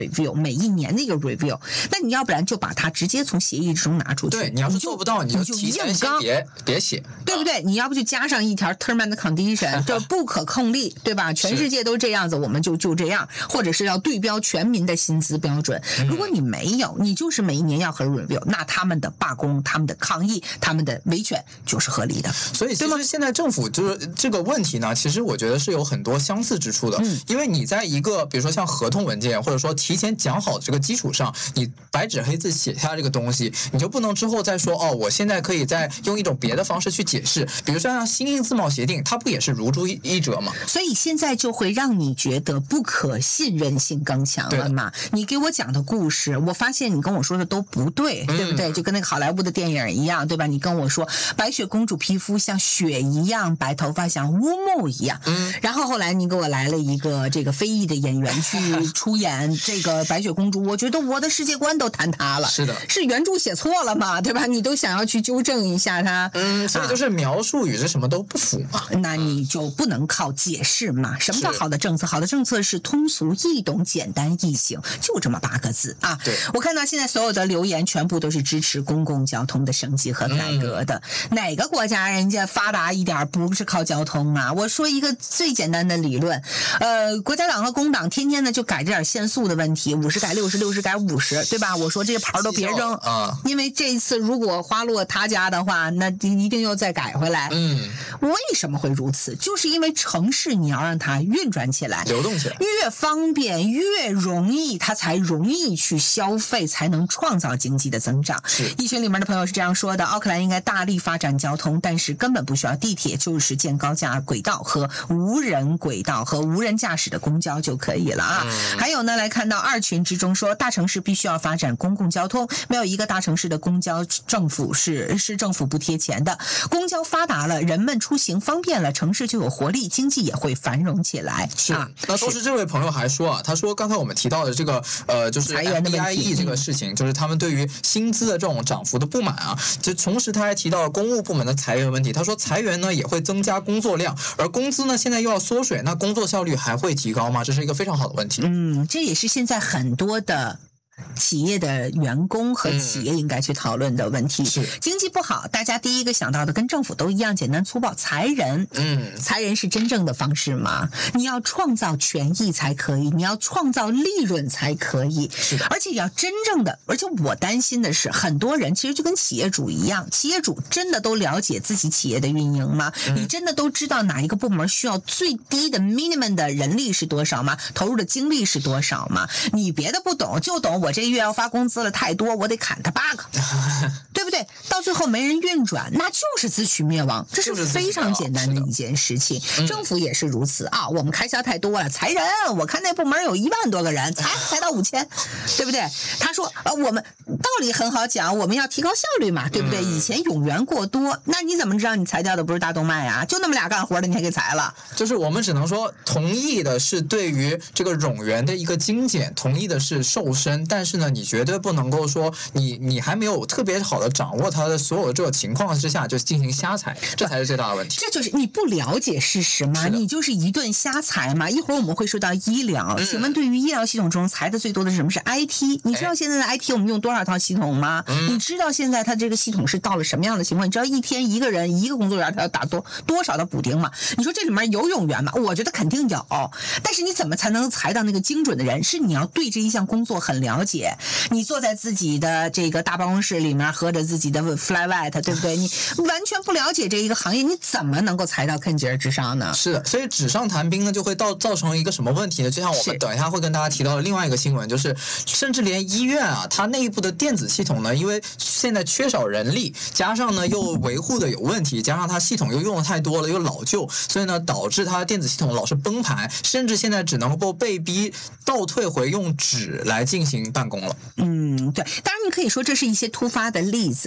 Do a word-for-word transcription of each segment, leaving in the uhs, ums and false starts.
review， 每一年的一个 review， 那你要不然就把它直接从协议之中拿出去。 对，你要是做不到，你就提前先别别写， 对不对？你要不就加上一条 term and condition， 这不可控力，对吧？全世界都这样子，我们就就这样，或者是要对标全民的薪资标准。如果你没有，你就是每一年要和 review， 那他们的罢工、他们的抗议、他们的维权就是合理的。 所以其实现在政府就是这个问题呢，其实我觉得是有很多相似之处的，嗯、因为你在一个比如说像合同文件，或者说提前讲好这个基础上，你白纸黑字写下这个东西，你就不能之后再说哦，我现在可以再用一种别的方式去解释，比如说像新英自贸协定，它不也是如出一辙吗？ 所以现在就会让你觉得不可信任性更强了嘛？你给我讲的故事，我发现你跟我说的都不对，对不对？嗯、就跟那个好莱坞的电影一样，对吧？你跟我说白雪公主皮肤像雪一样，白头发像乌木一样，嗯，然后后来你给我来了一个这个非裔的演员去出演这个白雪公主，我觉得我的世界观都坍塌了。 是的， 是原著写错了嘛，对吧？你都想要去纠正一下它， 嗯，所以就是描述与这什么都不符嘛， 啊、那你就不能靠解释嘛。什么叫好的政策？好的政策是通俗易懂、简单易行，就这么八个字啊。 对， 我看到现在所有的留言全部都是支持公共交通的升级和改革的。嗯、哪个国家人家发达一点不是靠交通啊？我说一个最简单的理论，呃，国家党和工党天天的就改这点限速的问题，五十改六十，六十改五十，对吧？我说这些牌都别扔啊，因为这一次如果花落他家的话，那一定又再改回来。嗯，为什么会如此？就是因为城市你要让它运转起来， 流动起来， 越方便越容易，它才容易去消费，才能创造经济的增长。一群里面的朋友是这样说的：奥克兰应该大力发展交通，但是根本不需要地铁，就是建高架轨道和无人轨道和无人驾驶的公交就可以了啊。嗯、还有呢，来看到二群之中说，大城市必须要发展公共交通，没有一个大城市的公交政府是市政府不贴钱的。公交发达了，人们出行方便了，城市就有活力，经济也会繁荣起来。 是啊，那同时这位朋友还说啊，他说刚才我们提到的这个呃，就是 M B I E 这个事情，就是他们对于薪资的这种涨幅的不满啊。就同时他还提到了公务部门的裁员问题，他说裁员呢也会增加工作量，而工资呢现在又要缩水，那工作效率还会提高吗？这是一个非常好的问题。 嗯，这也是现在很多的企业的员工和企业应该去讨论的问题。 是、嗯、 经济不好，大家第一个想到的跟政府都一样，简单粗暴，裁人。嗯，裁人是真正的方式吗？你要创造权益才可以，你要创造利润才可以。 是的， 而且要真正的，而且我担心的是，很多人其实就跟企业主一样，企业主真的都了解自己企业的运营吗？嗯、你真的都知道哪一个部门需要最低的 minimum 的人力是多少吗？投入的精力是多少吗？你别的不懂，就懂我这个月要发工资了太多，我得砍他八个，对不对？到最后没人运转，那就是自取灭亡，这是非常简单的一件事情。政府也是如此啊，我们开销太多了，裁人。我看那部门有一万多个人，裁裁到五千，对不对？他说呃，我们道理很好讲，我们要提高效率嘛，对不对？以前冗员过多，那你怎么知道你裁掉的不是大动脉啊？就那么俩干活的，你还给裁了？ 就是我们只能说，同意的是对于这个冗员的一个精简，同意的是瘦身，但是呢，你绝对不能够说你你还没有特别好的掌握它的所有的这个情况之下就进行瞎裁，这才是最大的问题。 这就是你不了解事实嘛，你就是一顿瞎裁嘛。一会儿我们会说到医疗，嗯、请问对于医疗系统中裁的最多的是什么？是 I T。你知道现在的 I T 我们用多少套系统吗？嗯、你知道现在它这个系统是到了什么样的情况？你知道一天一个人一个工作人员他要打多多少的补丁吗？你说这里面有冗员吗？我觉得肯定有，但是你怎么才能裁到那个精准的人？是你要对这一项工作很了解，你坐在自己的这个大办公室里面喝着自己的 fly white， 对不对？你完全不了解这一个行业，你怎么能够裁到肯节之上呢？ 是的，所以纸上谈兵呢，就会到造成一个什么问题呢？就像我们等一下会跟大家提到的另外一个新闻，就是甚至连医院啊，它内部的电子系统呢，因为现在缺少人力，加上呢又维护的有问题，加上它系统又用的太多了，又老旧，所以呢导致它电子系统老是崩盘，甚至现在只能够被逼倒退回用纸来进行办公了。 嗯，对，当然你可以说这是一些突发的例子，可是我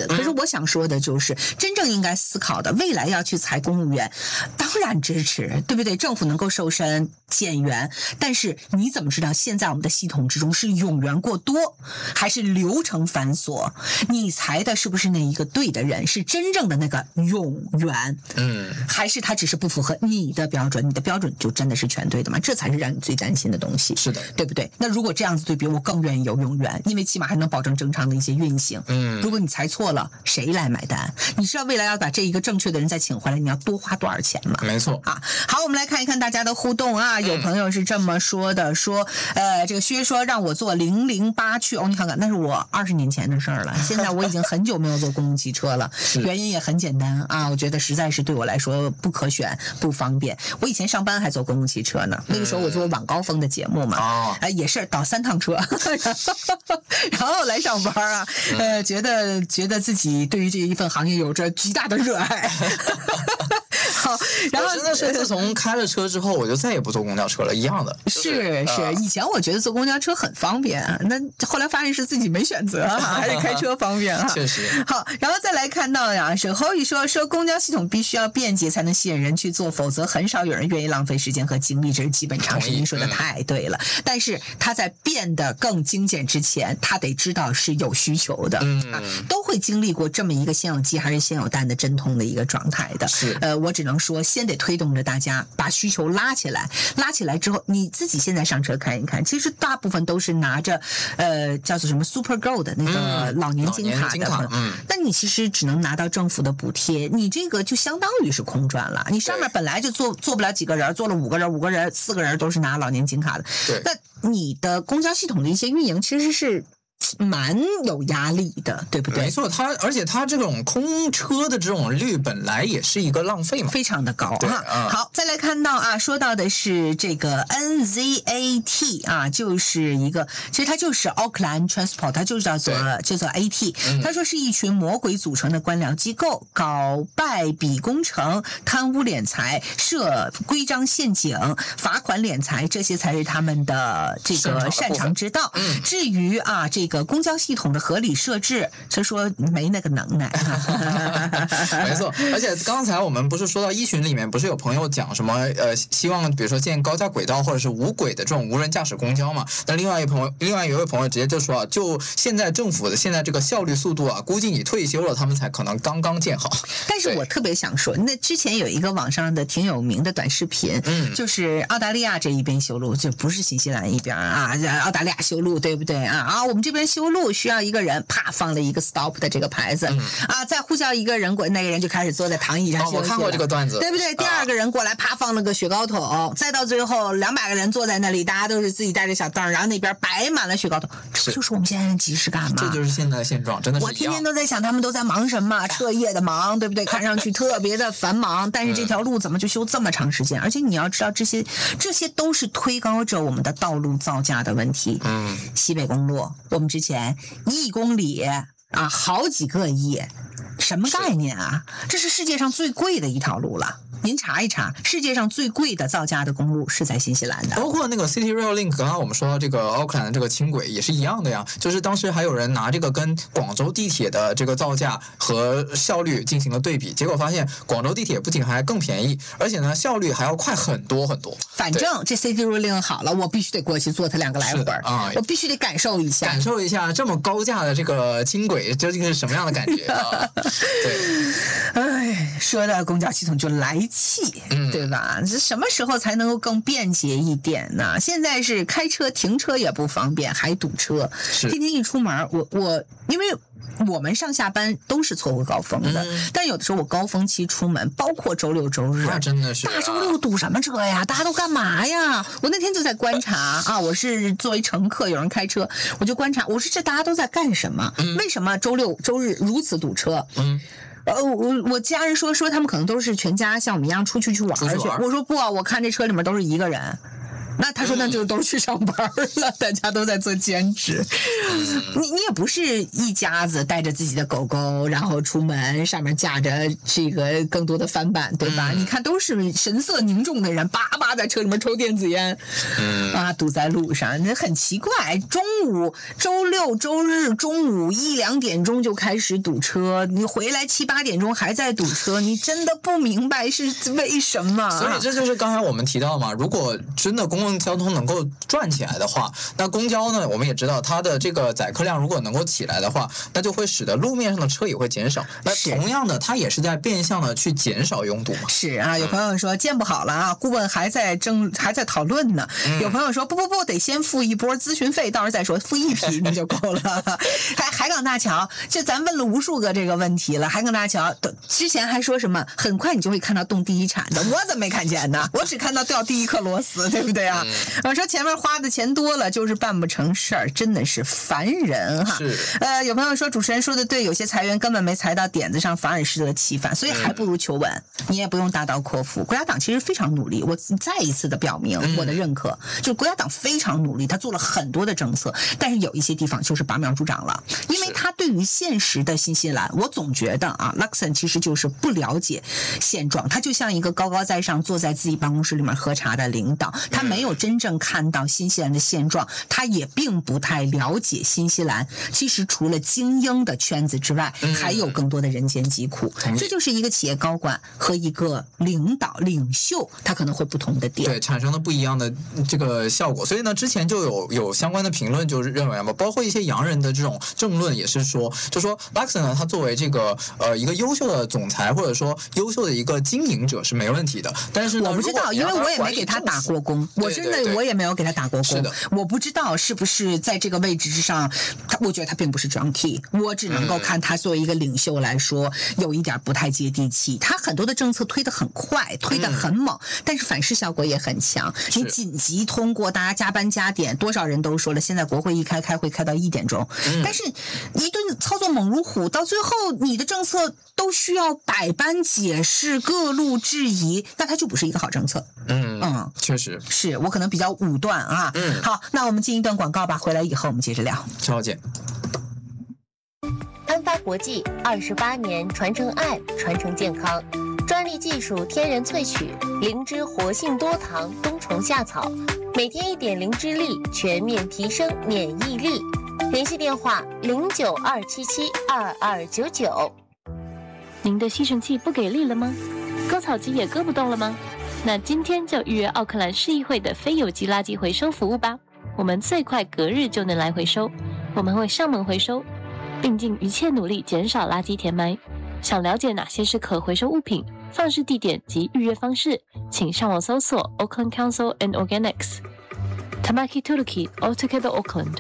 我想说的就是，真正应该思考的，未来要去裁公务员，当然支持，对不对？政府能够瘦身减员，但是你怎么知道现在我们的系统之中是冗员过多，还是流程繁琐？你裁的是不是那一个对的人，是真正的那个冗员？嗯，还是他只是不符合你的标准？你的标准就真的是全对的吗？这才是让你最担心的东西。 是的， 对不对？那如果这样子对比，我更愿意有冗员，因为起码还能保证正常的一些运行。嗯，如果你裁错了，谁来买单？你知道未来要把这一个正确的人再请回来，你要多花多少钱吗？ 没错啊。好，我们来看一看大家的互动啊。有朋友是这么说的，说呃，这个薛说让我坐零零八去哦，你看看，那是我二十年前的事儿了。现在我已经很久没有坐公共汽车了，原因也很简单啊，我觉得实在是对我来说不可选、不方便。我以前上班还坐公共汽车呢，那个时候我做晚高峰的节目嘛，啊、呃，也是倒三趟车，然后来上班啊，呃，觉得觉得自己对于这一份行业有着极大的热爱。好，然后真的是自从开了车之后，我就再也不坐公交车了，一样的。 是是，呃、以前我觉得坐公交车很方便，那后来发现是自己没选择，还是开车方便啊。 确实。 好，然后再来看到呀，沈侯宇说说公交系统必须要便捷才能吸引人去坐，否则很少有人愿意浪费时间和精力，这是基本常识。您说的太对了，嗯、但是他在变得更精简之前，他得知道是有需求的，嗯、啊，都会经历过这么一个先有鸡还是先有蛋的阵痛的一个状态的。 是， 呃，我只能说，先得推动着大家把需求拉起来，拉起来之后，你自己现在上车看一看，其实大部分都是拿着呃叫做什么 Super Go 的那个老年金卡的， 嗯，嗯那你其实只能拿到政府的补贴，你这个就相当于是空转了。你上面本来就坐坐不了几个人，坐了五个人，五个人四个人都是拿老年金卡的， 对， 那你的公交系统的一些运营其实是蛮有压力的，对不对？ 没错，它而且它这种空车的这种率本来也是一个浪费嘛， 非常的高哈、 嗯。 好，再来看到啊，说到的是这个 N Z A T 啊，就是一个，其实它就是 Auckland Transport， 它就叫做叫做 A T。他说是一群魔鬼组成的官僚机构，搞败笔工程、贪污敛财、设规章陷阱、罚款敛财，这些才是他们的这个擅长之道。 嗯、 至于啊，这个公交系统的合理设置，就说没那个能耐。 没错，而且刚才我们不是说到一群里面，不是有朋友讲什么呃，希望比如说建高架轨道或者是无轨的这种无人驾驶公交嘛？那另外一朋友，另外一位朋友直接就说啊，就现在政府的现在这个效率速度啊，估计你退休了，他们才可能刚刚建好。 但是我特别想说，那之前有一个网上的挺有名的短视频，嗯，就是澳大利亚这一边修路，就不是新西兰一边啊，澳大利亚修路，对不对啊？啊，我们这边修路需要一个人，啪放了一个 stop 的这个牌子，嗯、啊，再呼叫一个人过，那个人就开始坐在躺椅上休息了。 哦，我看过这个段子， 对不对？第二个人过来，啪放了个雪糕桶，再到最后两百个人坐在那里，大家都是自己带着小凳，然后那边摆满了雪糕桶，这就是我们现在的即视感嘛？ 这就是现在的现状，真的是一样。 我天天都在想，他们都在忙什么？彻夜的忙，对不对？看上去特别的繁忙，但是这条路怎么就修这么长时间？而且你要知道，这些这些都是推高着我们的道路造价的问题。嗯，西北公路，我们之前一公里啊，好几个亿，什么概念啊？这是世界上最贵的一条路了。您查一查，世界上最贵的造价的公路是在新西兰的， 包括那个 City Rail Link。刚刚我们说到这个奥克兰的这个轻轨也是一样的呀，就是当时还有人拿这个跟广州地铁的这个造价和效率进行了对比，结果发现广州地铁不仅还更便宜，而且呢效率还要快很多很多。 反正这 City Rail Link 好了，我必须得过去坐它两个来回啊、嗯，我必须得感受一下， 感受一下这么高价的这个轻轨究竟是什么样的感觉啊？对， 哎，说到公交系统就来气。嗯，对吧？这什么时候才能够更便捷一点呢？现在是开车停车也不方便，还堵车。天天一出门，我我因为我们上下班都是错过高峰的，嗯、但有的时候我高峰期出门，包括周六周日， 那真的是、啊、 大周六堵什么车呀？大家都干嘛呀？我那天就在观察啊，我是作为乘客，有人开车，我就观察，我说这大家都在干什么？嗯、为什么周六周日如此堵车？嗯。呃，我我家人说说他们可能都是全家像我们一样出去去玩去。我说不啊，我看这车里面都是一个人。 那他说那就都去上班了，大家都在做兼职。你你也不是一家子带着自己的狗狗，然后出门，上面架着这个更多的翻版，对吧？嗯、你看都是神色凝重的人，叭叭在车里面抽电子烟，嗯、啊，堵在路上，那很奇怪。中午、周六、周日中午一两点钟就开始堵车，你回来七八点钟还在堵车，你真的不明白是为什么。 所以这就是刚才我们提到嘛，如果真的公共交通能够转起来的话，那公交呢，我们也知道它的这个载客量如果能够起来的话，那就会使得路面上的车也会减少。那同样的，它也是在变相的去减少拥堵嘛。 是啊，有朋友说建不好了啊，顾问还在争，还在讨论呢。嗯、有朋友说不不不，得先付一波咨询费，到时候再说，付一批那就够了。海海港大桥，这咱问了无数个这个问题了。海港大桥之前还说什么，很快你就会看到动第一铲的，我怎么没看见呢？我只看到掉第一颗螺丝，对不对啊？我、嗯、说前面花的钱多了，就是办不成事儿，真的是烦人哈。 是。 呃，有朋友说主持人说的对，有些裁员根本没裁到点子上，反而适得其反，所以还不如求稳。嗯、你也不用大刀阔斧。国家党其实非常努力，我再一次的表明我的认可，嗯、就是国家党非常努力，他做了很多的政策，但是有一些地方就是拔苗助长了，因为他对于现实的新西兰，我总觉得啊 ，Luxon 其实就是不了解现状，他就像一个高高在上坐在自己办公室里面喝茶的领导，他没有真正看到新西兰的现状，他也并不太了解新西兰其实除了精英的圈子之外，还有更多的人间疾苦。这就是一个企业高管和一个领导领袖他可能会不同的点， 对，产生了不一样的这个效果。所以呢，之前就有有相关的评论就是认为嘛，包括一些洋人的这种政论也是说，就说 Luxon 呢，他作为这个呃一个优秀的总裁或者说优秀的一个经营者是没问题的，但是呢， 我不知道，因为我也没给他打过工，我真的我也没有给他打过工， 是的， 我不知道是不是在这个位置之上，他我觉得他并不是 junkie， 我只能够看他作为一个领袖来说，有一点不太接地气。他很多的政策推得很快，推得很猛，嗯、但是反噬效果也很强。你紧急通过，大家加班加点，多少人都说了，现在国会一开开会开到一点钟，嗯、但是一顿操作猛如虎，到最后你的政策都需要百般解释，各路质疑，那它就不是一个好政策。 嗯嗯，确实是我可能比较武断啊。嗯，好，那我们进一段广告吧，回来以后我们接着聊。 稍后见。 安发国际二十八年传承爱，传承健康，专利技术天然萃取，灵芝活性多糖冬虫夏草，每天一点灵芝力，全面提升免疫力。联系电话零九二七七二二九九。 您的吸尘器不给力了吗？割草机也割不动了吗？那今天就预约奥克兰市议会的非有机垃圾回收服务吧，我们最快隔日就能来回收，我们会上门回收，并尽一切努力减少垃圾填埋。想了解哪些是可回收物品、放置地点及预约方式，请上网搜索 Auckland Council and Organics。Tamaki Turuki Altogether Auckland。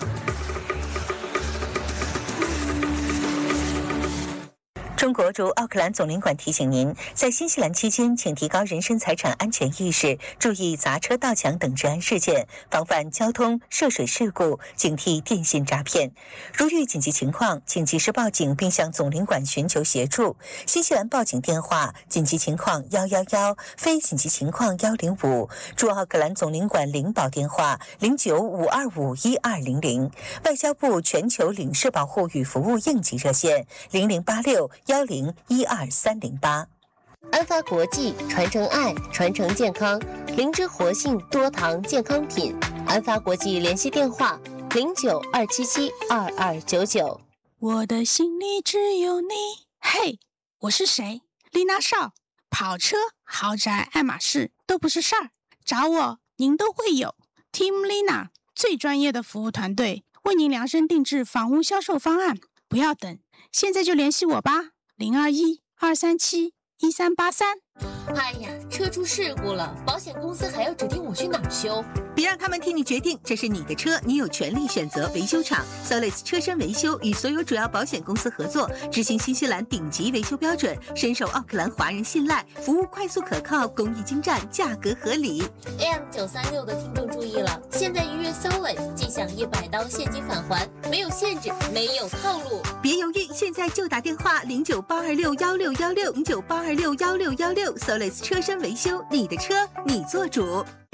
中国驻奥克兰总领馆提醒您，在新西兰期间，请提高人身财产安全意识，注意砸车、盗抢等治安事件，防范交通涉水事故，警惕电信诈骗。如遇紧急情况，请及时报警并向总领馆寻求协助。新西兰报警电话：紧急情况一一一，非紧急情况一零五。驻奥克兰总领馆领保电话：零九五二五一二零零。外交部全球领事保护与服务应急热线：零零八六幺零一二三零八。 安发国际传承爱，传承健康，灵芝活性多糖健康品。安发国际联系电话零九二七七二二九九。 我的心里只有你。嘿，我是谁？丽娜少。跑车、豪宅、爱马仕都不是事儿，找我您都会有。Team Lina 最专业的服务团队，为您量身定制房屋销售方案。不要等，现在就联系我吧。零二一二三七一三八三。 哎呀，车出事故了，保险公司还要指定我去哪儿修？ 别让他们替你决定，这是你的车，你有权利选择维修厂。Solis 车身维修与所有主要保险公司合作，执行新西兰顶级维修标准，深受奥克兰华人信赖，服务快速可靠，工艺精湛，价格合理。 A M 九三六 的听众注意了，现在预约 Solis 即享一百刀现金返还，没有限制，没有套路。 别犹豫，现在就打电话零九八二六幺六幺六零九八二六幺六幺六 Solis 车身维修，你的车你做主。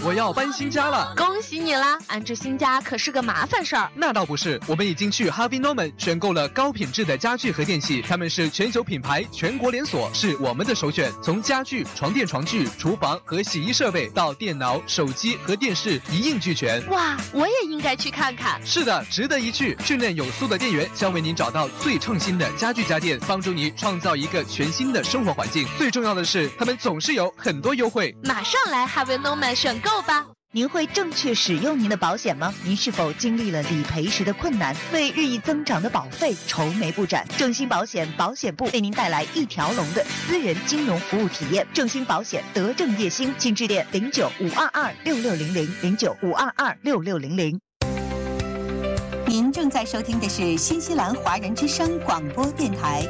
我要搬新家了。 恭喜你啦！安置新家可是个麻烦事儿。 那倒不是，我们已经去 Harvey Norman 选购了高品质的家具和电器，他们是全球品牌，全国连锁，是我们的首选。从家具、床垫、床具、厨房和洗衣设备到电脑、手机和电视一应俱全。 哇，我也应该去看看。 是的，值得一去。训练有素的店员将为您找到最创新的家具家电，帮助你创造一个全新的生活环境。最重要的是，他们总是有很多优惠。 马上来 Harvey Norman 选购吧。 您会正确使用您的保险吗？您是否经历了理赔时的困难，为日益增长的保费愁眉不展？正兴保险保险部为您带来一条龙的私人金融服务体验。正兴保险德正叶兴，请致电零九五二二六六零零零九五二二六六零零。 您正在收听的是新西兰华人之声广播电台。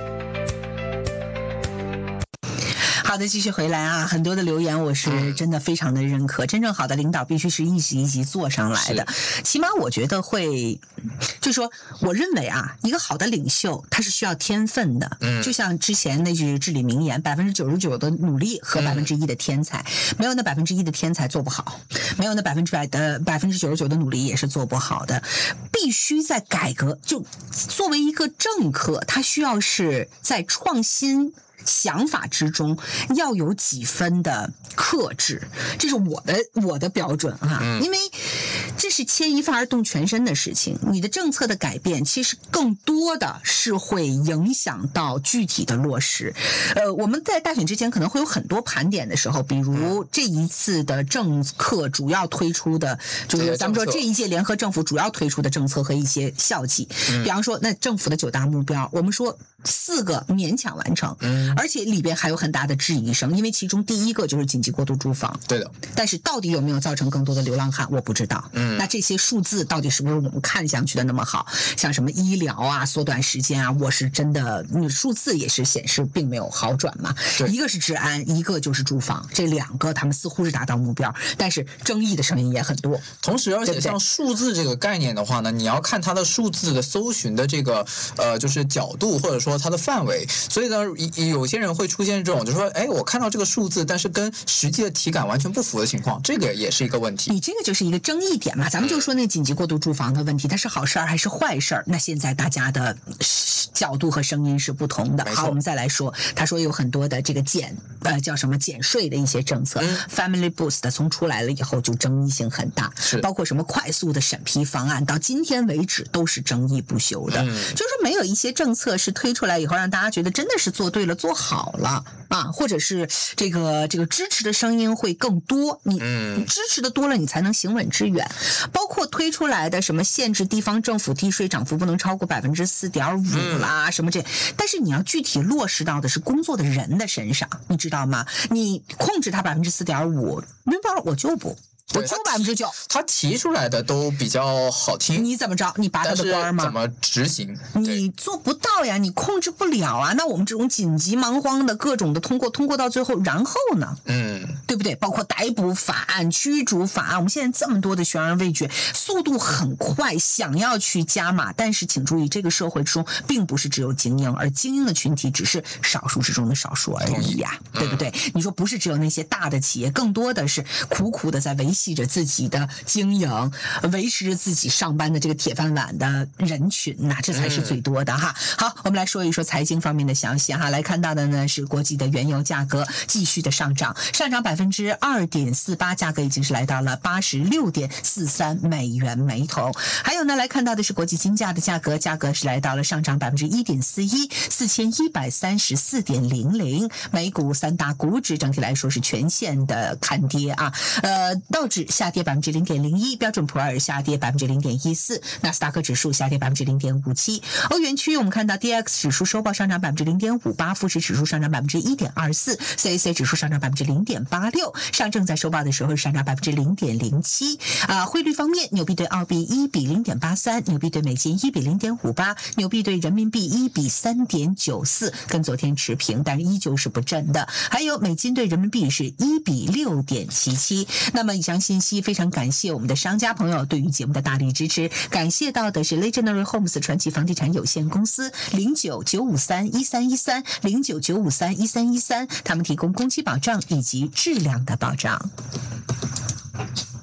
好的，继续回来啊！很多的留言我是真的非常的认可。真正好的领导必须是一级一级做上来的，起码我觉得会，就是说，我认为啊，一个好的领袖他是需要天分的。嗯，就像之前那句至理名言：百分之九十九的努力和百分之一的天才，没有那百分之一的天才做不好，没有那百分之百的百分之九十九的努力也是做不好的。必须在改革，就作为一个政客，他需要是在创新想法之中要有几分的克制，这是我的我的标准哈、啊，因为这是牵一发而动全身的事情。你的政策的改变，其实更多的是会影响到具体的落实。呃，我们在大选之前可能会有很多盘点的时候，比如这一次的政客主要推出的，就是咱们说这一届联合政府主要推出的政策和一些效绩。比方说，那政府的九大目标，我们说四个勉强完成。而且里边还有很大的质疑声，因为其中第一个就是紧急过渡住房， 对的。 但是到底有没有造成更多的流浪汉，我不知道。嗯，那这些数字到底是不是我们看上去的那么好？像什么医疗啊、缩短时间啊，我是真的，数字也是显示并没有好转嘛。一个是治安，一个就是住房，这两个他们似乎是达到目标，但是争议的声音也很多。 同时，而且像数字这个概念的话呢，你要看它的数字的搜寻的这个呃，就是角度或者说它的范围，所以呢，有些人会出现这种，就是说，哎，我看到这个数字，但是跟实际的体感完全不符的情况，这个也是一个问题。 你这个就是一个争议点嘛，咱们就说那紧急过渡住房的问题，它是好事儿还是坏事儿？那现在大家的角度和声音是不同的。好，我们再来说，他说有很多的这个减呃叫什么减税的一些政策、嗯、，Family Boost 从出来了以后就争议性很大，包括什么快速的审批方案，到今天为止都是争议不休的。嗯、就是没有一些政策是推出来以后让大家觉得真的是做对了、做好了啊，或者是这个这个支持的声音会更多。你、嗯、你支持的多了，你才能行稳致远。包括推出来的什么限制地方政府地税涨幅不能超过百分之四点五啦、嗯，什么这，但是你要具体落实到的是工作的人的身上，你知道吗？你控制它百分之四点五，没办法，我就不。我就百分之九， 他提出来的都比较好听。 你怎么着？你拔他的官吗？ 怎么执行？ 你做不到呀，你控制不了啊。那我们这种紧急忙慌的各种的通过，通过到最后，然后呢？嗯，对不对？包括逮捕法案、驱逐法案，我们现在这么多的悬而未决，速度很快，想要去加码，但是请注意，这个社会之中并不是只有精英，而精英的群体只是少数之中的少数而已呀、啊，对不对？你说不是只有那些大的企业，更多的是苦苦的在维系着自己的经营，维持着自己上班的这个铁饭碗的人群呐、啊，这才是最多的哈。好，我们来说一说财经方面的消息哈。来看到的呢是国际的原油价格继续的上涨，上涨百分之二点四八，价格已经是来到了八十六点四三美元每桶。还有呢，来看到的是国际金价的价格，价格是来到了上涨百分之一点四一，四千一百三十四点零零。美股三大股指整体来说是全线的看跌啊，呃，道指下跌百分之零点零一，标准普尔下跌百分之零点一四，纳斯达克指数下跌百分之零点五七。欧元区我们看到 D X 指数收报上涨百分之零点五八，富时指数上涨百分之一点二四 ，C A C 指数上涨百分之零点八六，上证在收报的时候上涨百分之零点零七。啊，汇率方面，纽币对澳币一比零点八三，纽币对美金一比零点五八，纽币对人民币一比三点九四，跟昨天持平，但是依旧是不振的。还有美金对人民币是一比六点七七。那么以上信息非常感谢我们的商家朋友对于节目的大力支持，感谢到的是 Legendary Homes 传奇房地产有限公司零九九五三一三一三零九九五三一三一三，他们提供工期保障以及质量的保障。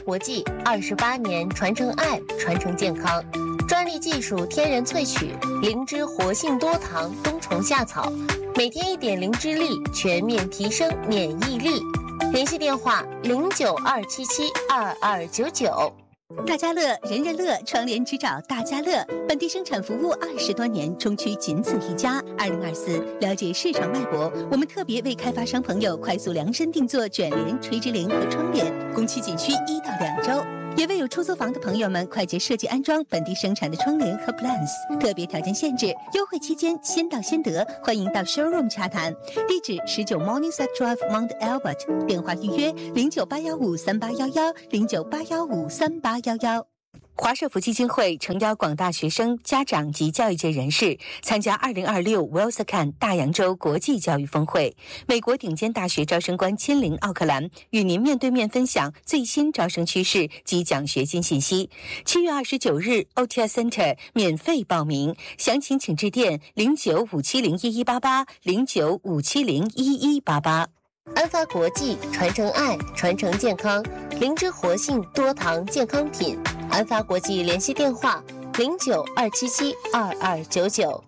国际二十八年传承爱，传承健康，专利技术天然萃取灵芝活性多糖冬虫夏草，每天一点灵芝粒，全面提升免疫力。联系电话零九二七七二二九九。 大家乐，人人乐，窗帘只找大家乐。本地生产服务二十多年，中区仅此一家。二零二四，了解市场脉搏，我们特别为开发商朋友快速量身定做卷帘、垂直帘和窗帘，工期仅需一到两周。也为有出租房的朋友们快捷设计安装本地生产的窗帘和 plans， 特别条件限制，优惠期间先到先得，欢迎到 showroom 洽谈。地址十九 Morningside Drive Mount Albert， 电话预约零九八幺五三八幺幺零九八幺五三八幺幺。华社福基金会诚邀广大学生、家长及教育界人士参加二零二六 WILSACAN 大洋洲国际教育峰会。美国顶尖大学招生官亲临奥克兰，与您面对面分享最新招生趋势及奖学金信息。七月二十九日 O T S Center 免费报名，详情请致电零九五七零一一八八零九五七零一一八八。 安发国际传承爱，传承健康，灵芝活性多糖健康品。安发国际联系电话零九二七七二二九九。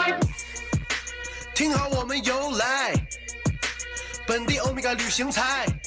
听好，我们有来本地欧米伽旅行菜。